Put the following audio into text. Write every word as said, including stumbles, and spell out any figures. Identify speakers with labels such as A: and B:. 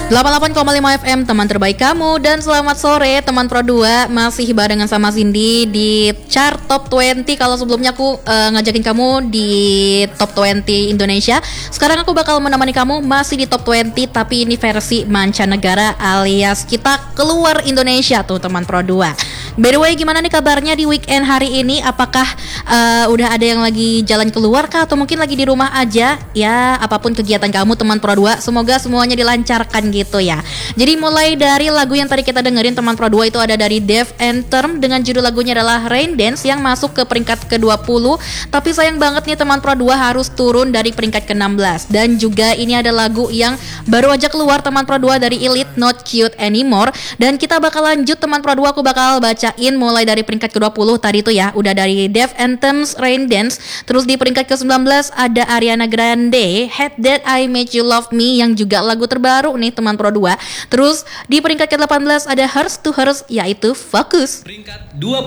A: delapan puluh delapan koma lima F M teman terbaik kamu. Dan selamat sore teman Pro dua. Masih barengan sama Cindy di chart Top dua puluh. Kalau sebelumnya aku uh, ngajakin kamu di Top dua puluh Indonesia, sekarang aku bakal menemani kamu masih di Top dua puluh, tapi ini versi mancanegara alias kita keluar Indonesia tuh teman Pro dua. By the way, gimana nih kabarnya di weekend hari ini? Apakah uh, udah ada yang lagi jalan keluar kah? Atau mungkin lagi di rumah aja? Ya, apapun kegiatan kamu teman Pro dua, semoga semuanya dilancarkan gitu ya. Jadi mulai dari lagu yang tadi kita dengerin teman Pro dua itu ada dari Def Anthem dengan judul lagunya adalah Rain Dance yang masuk ke peringkat ke dua puluh. Tapi sayang banget nih teman Pro dua harus turun dari peringkat ke enam belas. Dan juga ini ada lagu yang baru aja keluar teman Pro dua dari Elite, Not Cute Anymore. Dan kita bakal lanjut teman Pro dua, aku bakal bacain mulai dari peringkat ke dua puluh tadi itu ya. Udah dari Def Anthem's Rain Dance. Terus di peringkat ke sembilan belas ada Ariana Grande, Had That I Made You Love Me yang juga lagu terbaru nih teman Pro dua. Terus di peringkat ke delapan belas ada Hers to Hers yaitu Focus.
B: Peringkat dua